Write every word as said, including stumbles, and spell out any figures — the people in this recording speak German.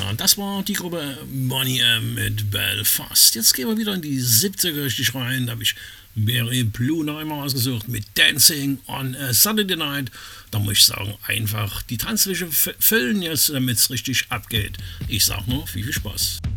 Ja, das war die Gruppe Boney M mit Belfast. Jetzt gehen wir wieder in die siebziger richtig rein. Da habe ich Barry Blue noch einmal ausgesucht mit Dancing on a Saturday Night. Da muss ich sagen, einfach die Tanzwäsche füllen jetzt, damit es richtig abgeht. Ich sag nur, viel, viel Spaß.